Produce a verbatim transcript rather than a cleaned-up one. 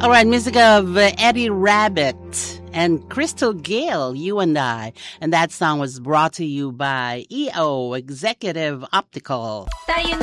All right, music of uh, Eddie Rabbit and Crystal Gale, You and I. And that song was brought to you by E O, Executive Optical.